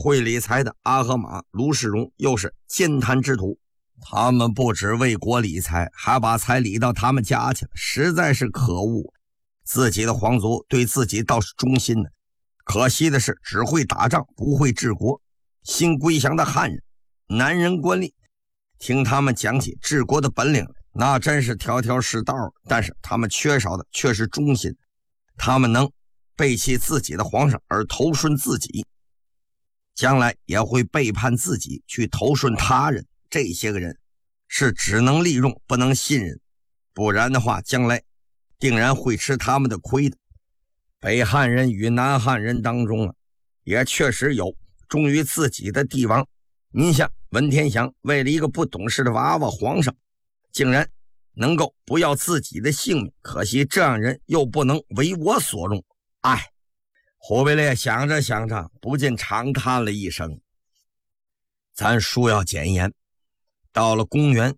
会理财的阿合马、卢世荣又是奸贪之徒，他们不只为国理财，还把财理到他们家去了，实在是可恶。自己的皇族对自己倒是忠心的，可惜的是只会打仗不会治国。新归降的汉人男人官吏听他们讲起治国的本领，那真是条条是道，但是他们缺少的却是忠心。他们能背弃自己的皇上而投顺自己，将来也会背叛自己去投顺他人。这些个人是只能利用不能信任，不然的话将来定然会吃他们的亏的。北汉人与南汉人当中也确实有忠于自己的帝王。您像文天祥为了一个不懂事的娃娃皇上，竟然能够不要自己的性命，可惜这样人又不能为我所用。忽必烈想着想着不禁长叹了一声。咱书要简言，到了公元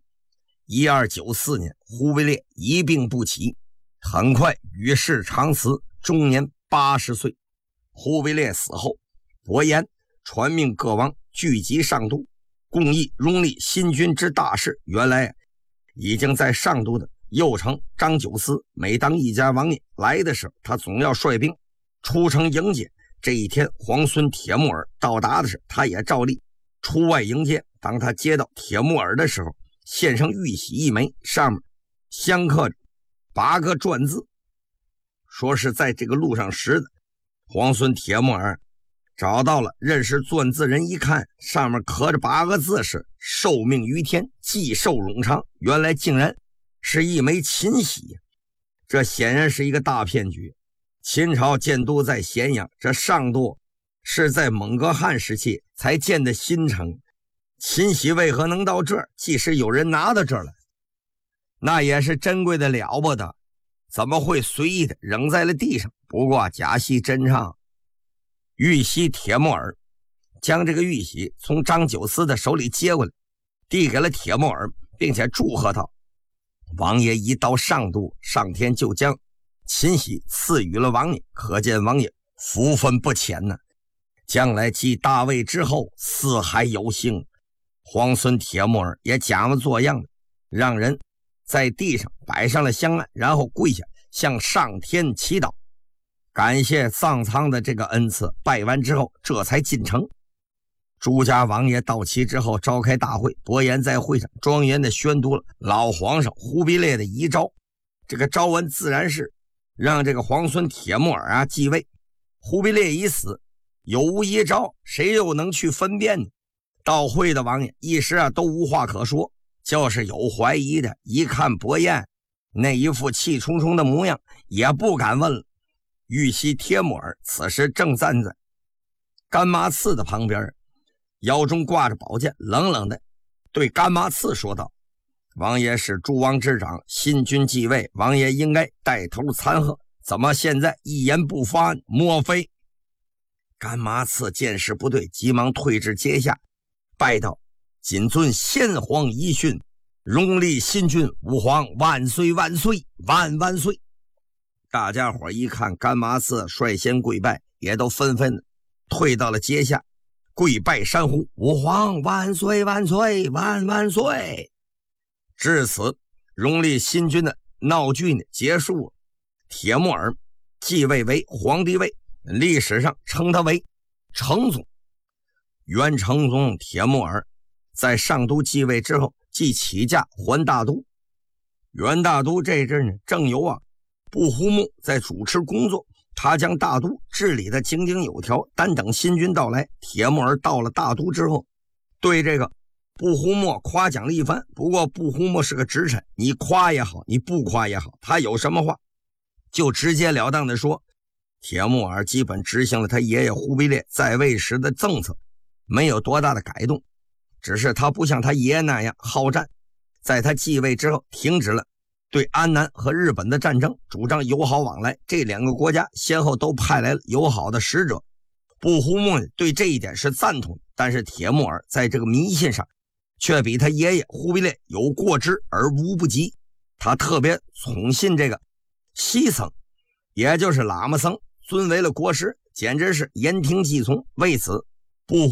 1294年，忽必烈一病不起，很快与世长辞，终年80岁。忽必烈死后，伯颜传命各王聚集上都，共议拥立新君之大事。原来已经在上都的右丞张九思，每当一家王爷来的时候，他总要率兵出城迎接。这一天皇孙铁木儿到达的时候，他也照例出外迎接。当他接到铁木儿的时候，献上玉玺一枚，上面镶刻着8个篆字，说是在这个路上识的。皇孙铁木儿找到了认识篆字人，一看上面刻着8个字是受命于天，既寿永昌，原来竟然是一枚秦玺。这显然是一个大骗局。秦朝建都在咸阳，这上都是在蒙哥汗时期才建的新城，秦玺为何能到这儿？即使有人拿到这儿来，那也是珍贵的了不得，怎么会随意的扔在了地上？不过假戏真唱，玉玺铁木儿将这个玉玺从张九思的手里接过来，递给了铁木儿，并且祝贺道：王爷一到上都，上天就将秦玺赐予了王爷，可见王爷福分不浅呢。将来继大位之后，四海有幸。皇孙铁木儿也假模作样的让人在地上摆上了香案，然后跪下向上天祈祷，感谢上苍的这个恩赐。拜完之后这才进城。朱家王爷到齐之后召开大会，伯颜在会上庄严地宣读了老皇上忽必烈的遗诏。这个诏文自然是让这个皇孙铁木儿继位。忽必烈已死，有无遗诏谁又能去分辨呢？到会的王爷一时都无话可说，就是有怀疑的，一看伯颜那一副气冲冲的模样，也不敢问了。玉玺铁木儿此时正站在干妈刺的旁边，腰中挂着宝剑，冷冷的对干妈刺说道：王爷是诸王之长，新君继位，王爷应该带头参贺，怎么现在一言不发？莫非？干妈刺见势不对，急忙退至阶下，拜道：谨遵先皇遗训，荣立新君，吾皇万岁万岁万万岁。大家伙一看干妈刺率先跪拜，也都纷纷的退到了阶下，跪拜山呼：吾皇万岁万岁万万岁。至此荣立新君的闹剧呢结束了。铁木儿继位为皇帝位，历史上称他为成宗。元成宗铁木儿在上都继位之后，即起驾还大都。元大都这阵呢，正由不胡木在主持工作，他将大都治理的井井有条。但等新君到来，铁木儿到了大都之后，对这个不胡木夸奖了一番。不过不胡木是个直臣，你夸也好，你不夸也好，他有什么话就直截了当的说。铁木儿基本执行了他爷爷忽必烈在位时的政策，没有多大的改动，只是他不像他爷爷那样好战。在他继位之后，停止了对安南和日本的战争，主张友好往来。这两个国家先后都派来了友好的使者。不胡木对这一点是赞同的，但是铁木儿在这个迷信上却比他爷爷忽必烈有过之而无不及。他特别崇信这个西僧，也就是喇嘛僧，尊为了国师，简直是言听计从。为此